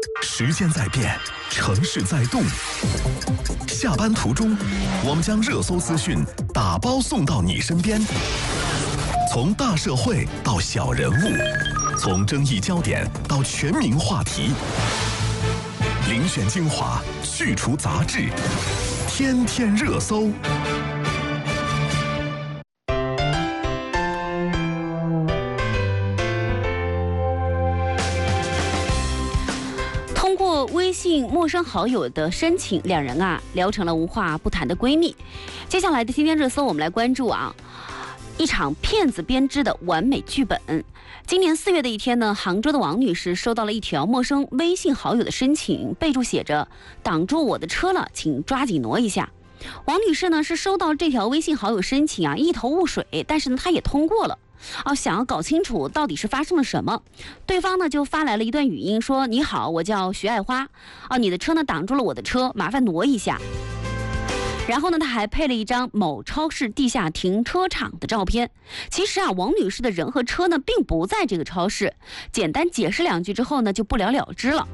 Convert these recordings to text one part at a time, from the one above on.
时间在变，城市在动。下班途中，我们将热搜资讯打包送到你身边。从大社会到小人物，从争议焦点到全民话题，遴选精华，去除杂质，天天热搜。 通过微信陌生好友的申请，两人聊成了无话不谈的闺蜜。接下来的天天热搜，我们来关注一场骗子编织的完美剧本。今年4月的一天呢，杭州的王女士收到了一条陌生微信好友的申请，备注写着“挡住我的车了，请抓紧挪一下”。王女士呢是收到这条微信好友申请一头雾水，但是呢她也通过了。想要搞清楚到底是发生了什么，对方呢就发来了一段语音说：“你好，我叫徐爱花，你的车呢挡住了我的车，麻烦挪一下。”然后呢，他还配了一张某超市地下停车场的照片。其实王女士的人和车呢并不在这个超市，简单解释2句之后呢就不了了之了。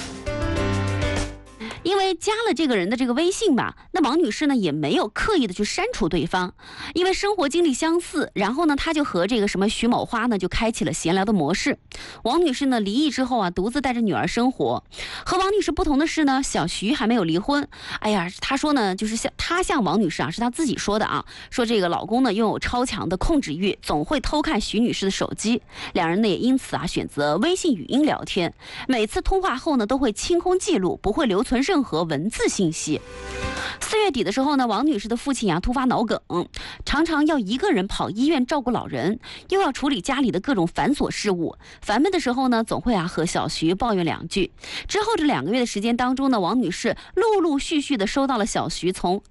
因为加了这个人的这个微信吧，那王女士呢也没有刻意的去删除对方，因为生活经历相似，然后呢她就和这个什么徐某花呢就开启了闲聊的模式。王女士呢离异之后独自带着女儿生活。和王女士不同的是呢，小徐还没有离婚。她说呢，就是她向王女士是她自己说的说这个老公呢拥有超强的控制欲，总会偷看徐女士的手机。两人呢也因此选择微信语音聊天，每次通话后呢都会清空记录，不会留存任何文字信息。4月底的时候呢，王女士的父亲突发脑梗，常常要一个人跑医院照顾老人，又要处理家里的各种繁琐事务。烦闷的时候呢，总会和小徐抱怨2句。之后这2个月的时间当中呢，王女士陆陆续续的收到了小徐从